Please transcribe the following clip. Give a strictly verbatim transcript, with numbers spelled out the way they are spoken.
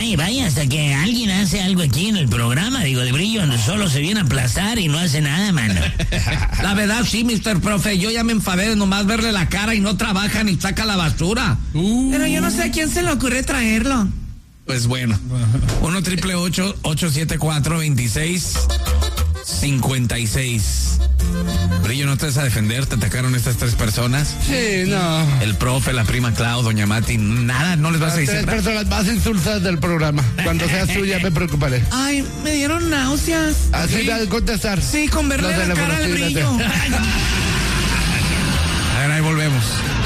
y vaya, hasta que alguien hace algo aquí en el programa, digo, de Brillo, donde solo se viene a aplastar y no hace nada, mano. La verdad, sí, mister Profe, yo ya me enfadé de nomás verle la cara y no trabaja ni saca la basura. Uh. Pero yo no sé a quién se le ocurre traerlo. Pues bueno, uno triple ocho, ocho siete cuatro, veintiséis cincuenta y seis. Brillo, ¿no te vas a defender? ¿Te atacaron estas tres personas? Sí, no. El profe, la prima Clau, doña Mati, nada, no les vas a Las decir tres nada. personas más insultadas del programa. Cuando seas tú ya me preocuparé. Ay, me dieron náuseas. Así de contestar. Sí, con verle Los la cara al teléfonos, Brillo. fíjate. A ver, ahí volvemos.